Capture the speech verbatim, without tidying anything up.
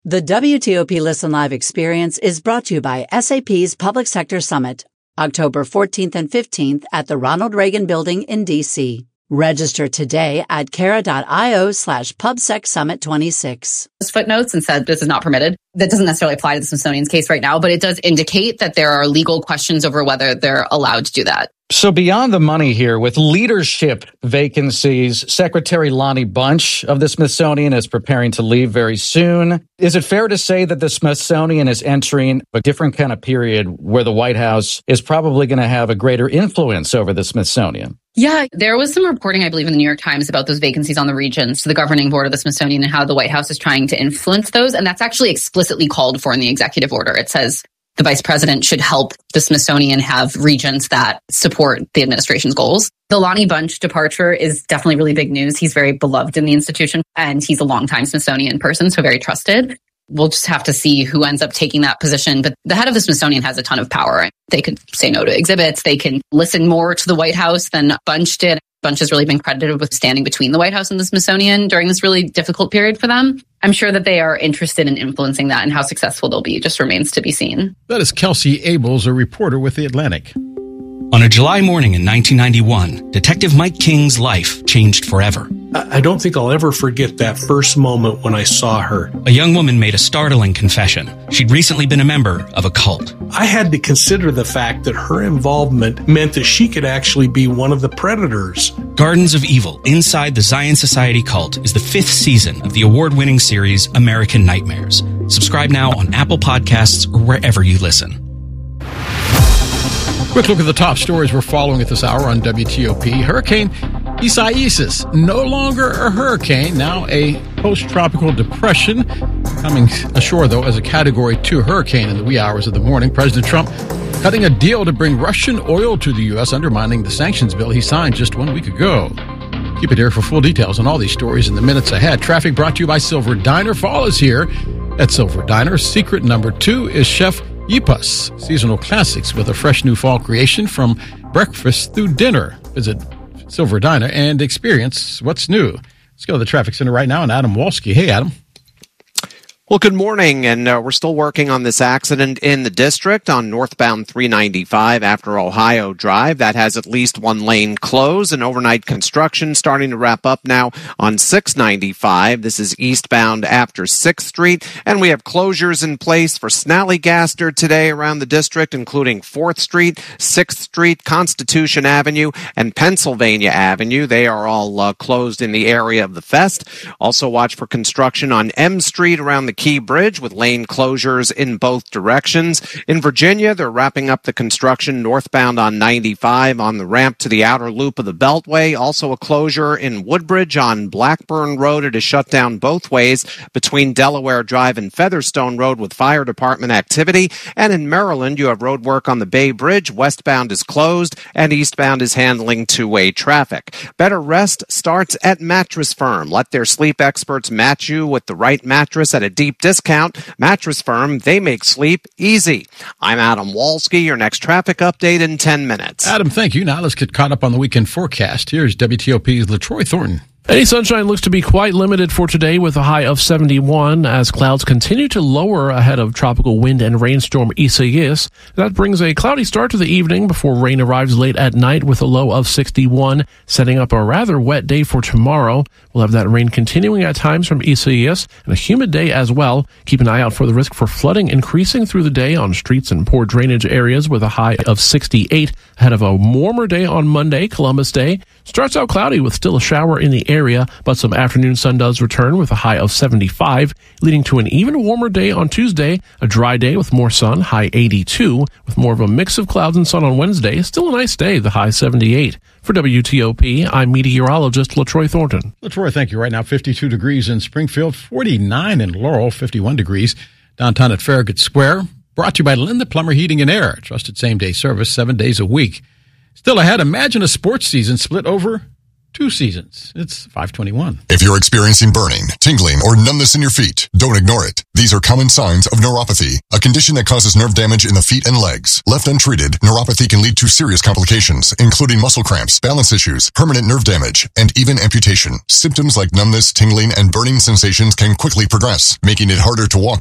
The W T O P Listen Live experience is brought to you by S A P's Public Sector Summit, October fourteenth and fifteenth at the Ronald Reagan Building in D C. Register today at cara.io slash PubSec Summit twenty-six. Footnotes and said this is not permitted. That doesn't necessarily apply to the Smithsonian's case right now, but it does indicate that there are legal questions over whether they're allowed to do that. So beyond the money here, with leadership vacancies, Secretary Lonnie Bunch of the Smithsonian is preparing to leave very soon. Is it fair to say that the Smithsonian is entering a different kind of period where the White House is probably going to have a greater influence over the Smithsonian? Yeah, there was some reporting, I believe, in the New York Times about those vacancies on the Regents, the governing board of the Smithsonian, and how the White House is trying to influence those. And that's actually explicitly called for in the executive order. It says the vice president should help the Smithsonian have regents that support the administration's goals. The Lonnie Bunch departure is definitely really big news. He's very beloved in the institution, and he's a longtime Smithsonian person, so very trusted. We'll just have to see who ends up taking that position. But the head of the Smithsonian has a ton of power. They could say no to exhibits. They can listen more to the White House than Bunch did. Bunch has really been credited with standing between the White House and the Smithsonian during this really difficult period for them. I'm sure that they are interested in influencing that, and how successful they'll be just remains to be seen. That is Kelsey Abels, a reporter with The Atlantic. On a July morning in nineteen ninety-one, Detective Mike King's life changed forever. I don't think I'll ever forget that first moment when I saw her. A young woman made a startling confession. She'd recently been a member of a cult. I had to consider the fact that her involvement meant that she could actually be one of the predators. Gardens of Evil, Inside the Zion Society Cult is the fifth season of the award-winning series American Nightmares. Subscribe now on Apple Podcasts or wherever you listen. Quick look at the top stories we're following at this hour on W T O P. Hurricane Isaias, no longer a hurricane, now a post-tropical depression, coming ashore, though, as a Category two hurricane in the wee hours of the morning. President Trump cutting a deal to bring Russian oil to the U S, undermining the sanctions bill he signed just one week ago. Keep it here for full details on all these stories in the minutes ahead. Traffic brought to you by Silver Diner. Fall is here at Silver Diner. Secret number two is Chef Yipas, seasonal classics with a fresh new fall creation from breakfast through dinner. Visit Silver Diner and experience what's new. Let's go to the traffic center right now, and Adam Walski. Hey, Adam. Well, good morning, and uh, we're still working on this accident in the district on northbound three ninety-five after Ohio Drive. That has at least one lane closed, and overnight construction starting to wrap up now on six ninety-five. This is eastbound after sixth Street, and we have closures in place for Snallygaster today around the district, including fourth Street, sixth Street, Constitution Avenue, and Pennsylvania Avenue. They are all uh, closed in the area of the fest. Also watch for construction on M Street around the Key Bridge with lane closures in both directions. In Virginia, they're wrapping up the construction northbound on ninety-five on the ramp to the outer loop of the Beltway. Also a closure in Woodbridge on Blackburn Road. It is shut down both ways between Delaware Drive and Featherstone Road with fire department activity. And in Maryland, you have road work on the Bay Bridge. Westbound is closed and eastbound is handling two-way traffic. Better rest starts at Mattress Firm. Let their sleep experts match you with the right mattress at a deep discount. Mattress Firm, they make sleep easy. I'm Adam Walski. Your next traffic update in ten minutes. Adam, thank you. Now let's get caught up on the weekend forecast. Here's W T O P's LaTroy Thornton. Any sunshine looks to be quite limited for today with a high of seventy-one as clouds continue to lower ahead of tropical wind and rainstorm Isaias. That brings a cloudy start to the evening before rain arrives late at night with a low of sixty-one, setting up a rather wet day for tomorrow. We'll have that rain continuing at times from Isaias and a humid day as well. Keep an eye out for the risk for flooding increasing through the day on streets and poor drainage areas with a high of sixty-eight ahead of a warmer day on Monday, Columbus Day. Starts out cloudy with still a shower in the area, but some afternoon sun does return with a high of seventy-five, leading to an even warmer day on Tuesday, a dry day with more sun, high eighty-two, with more of a mix of clouds and sun on Wednesday. Still a nice day, the high seventy-eight. For W T O P, I'm meteorologist LaTroy Thornton. LaTroy, thank you. Right now, fifty-two degrees in Springfield, forty-nine in Laurel, fifty-one degrees downtown at Farragut Square. Brought to you by Linda Plummer Heating and Air. Trusted same-day service, seven days a week. Still ahead, imagine a sports season split over two seasons. It's five twenty-one. If you're experiencing burning, tingling, or numbness in your feet, don't ignore it. These are common signs of neuropathy, a condition that causes nerve damage in the feet and legs. Left untreated, neuropathy can lead to serious complications, including muscle cramps, balance issues, permanent nerve damage, and even amputation. Symptoms like numbness, tingling, and burning sensations can quickly progress, making it harder to walk